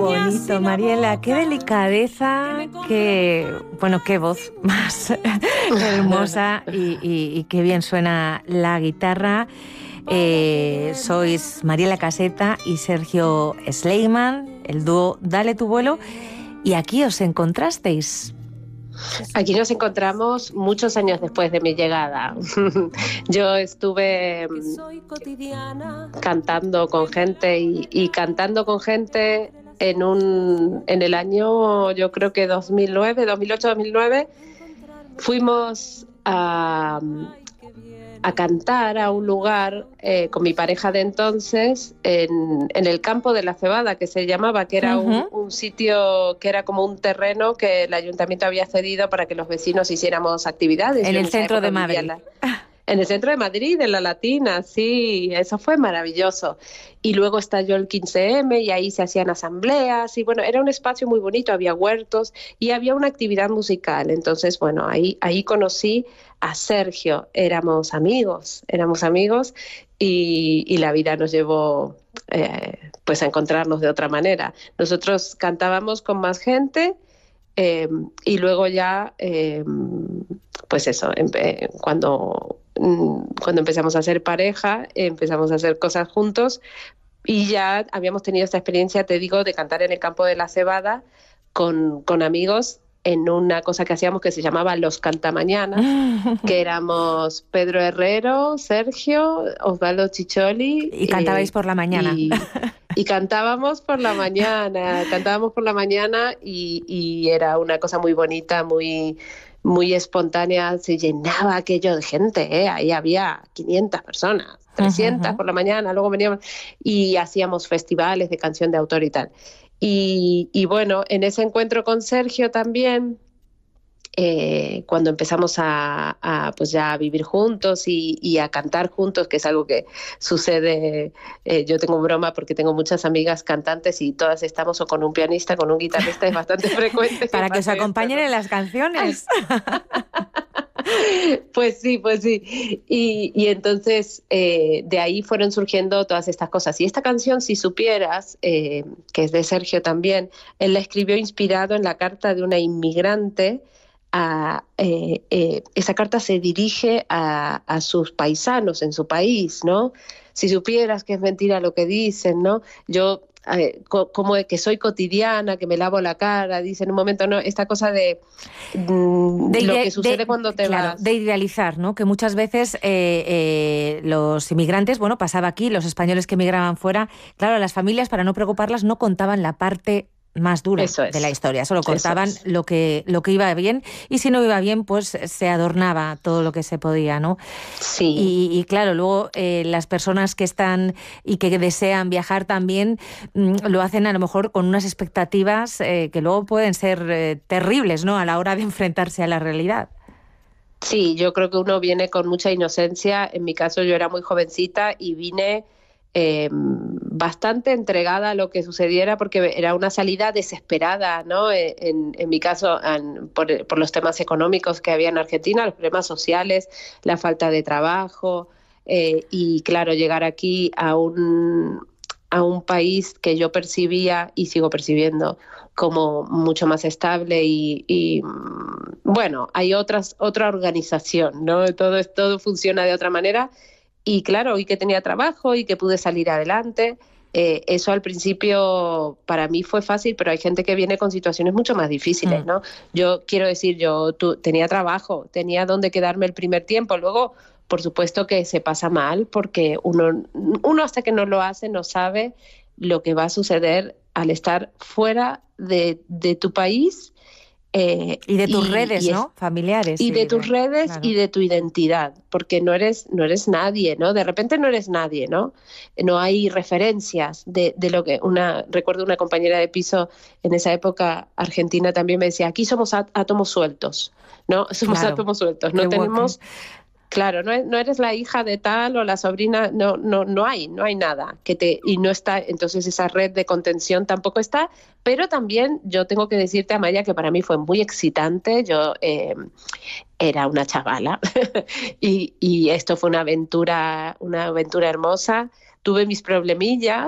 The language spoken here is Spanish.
bonito, Mariela, qué delicadeza, qué voz más hermosa y qué bien suena la guitarra. Sois Mariela Caseta y Sergio Sleiman, el dúo Dale tu vuelo, y aquí os encontrasteis. Aquí nos encontramos muchos años después de mi llegada. Yo estuve cantando con gente y cantando con gente en el año, yo creo que 2008-2009, fuimos a cantar a un lugar con mi pareja de entonces en el campo de la Cebada, que se llamaba, que era un sitio que era como un terreno que el ayuntamiento había cedido para que los vecinos hiciéramos actividades. En el centro de Madrid. En el centro de Madrid, en la Latina, sí, eso fue maravilloso. Y luego estalló el 15M y ahí se hacían asambleas y bueno, era un espacio muy bonito, había huertos y había una actividad musical. Entonces, bueno, ahí conocí a Sergio, éramos amigos y la vida nos llevó pues a encontrarnos de otra manera. Nosotros cantábamos con más gente y luego ya, pues eso, cuando empezamos a ser pareja, empezamos a hacer cosas juntos y ya habíamos tenido esta experiencia, te digo, de cantar en el campo de la Cebada con amigos en una cosa que hacíamos que se llamaba Los Cantamañanas, que éramos Pedro Herrero, Sergio, Osvaldo Chicholi. Y cantabais por la mañana. Y cantábamos por la mañana y era una cosa muy bonita, muy espontánea, se llenaba aquello de gente, ahí había 500 personas, 300 por la mañana, luego veníamos y hacíamos festivales de canción de autor y tal. Y bueno, en ese encuentro con Sergio también, cuando empezamos a pues ya a vivir juntos y a cantar juntos, que es algo que sucede, yo tengo broma porque tengo muchas amigas cantantes y todas estamos o con un pianista, con un guitarrista, es bastante frecuente. Para que os acompañen en las canciones. Pues sí. Y entonces de ahí fueron surgiendo todas estas cosas. Y esta canción, Si supieras, que es de Sergio también, él la escribió inspirado en la carta de una inmigrante. Esa carta se dirige a sus paisanos en su país, ¿no? Si supieras que es mentira lo que dicen, ¿no? Yo, como de que soy cotidiana, que me lavo la cara, dice en un momento, ¿no? Esta cosa de lo que sucede cuando te vas. De idealizar, ¿no? Que muchas veces los inmigrantes, bueno, pasaba aquí, los españoles que emigraban fuera, claro, las familias, para no preocuparlas, no contaban la parte más dura de la historia, solo contaban lo que iba bien y si no iba bien pues se adornaba todo lo que se podía, ¿no? Sí. Y claro, luego las personas que están y que desean viajar también lo hacen a lo mejor con unas expectativas que luego pueden ser terribles, ¿no? A la hora de enfrentarse a la realidad. Sí, yo creo que uno viene con mucha inocencia. En mi caso yo era muy jovencita y vine bastante entregada a lo que sucediera porque era una salida desesperada, ¿no? En mi caso, por los temas económicos que había en Argentina, los problemas sociales, la falta de trabajo y claro, llegar aquí a un país que yo percibía y sigo percibiendo como mucho más estable y bueno, hay otra organización, ¿no? Todo funciona de otra manera. Y claro, y que tenía trabajo y que pude salir adelante. Eso al principio para mí fue fácil, pero hay gente que viene con situaciones mucho más difíciles, ¿no? Yo quiero decir, tenía trabajo, tenía donde quedarme el primer tiempo. Luego, por supuesto que se pasa mal porque uno hasta que no lo hace no sabe lo que va a suceder al estar fuera de tu país. Y de tus redes, ¿no? Familiares. Y de tus redes, claro. Y de tu identidad, porque no eres nadie, ¿no? De repente no eres nadie, ¿no? No hay referencias de lo que... Recuerdo una compañera de piso en esa época argentina también me decía, aquí somos átomos sueltos, ¿no? Somos átomos sueltos, no tenemos... Claro, no eres la hija de tal o la sobrina, no hay nada y no está, entonces esa red de contención tampoco está, pero también yo tengo que decirte, Amaya, que para mí fue muy excitante. Yo era una chavala y esto fue una aventura hermosa. Tuve mis problemillas,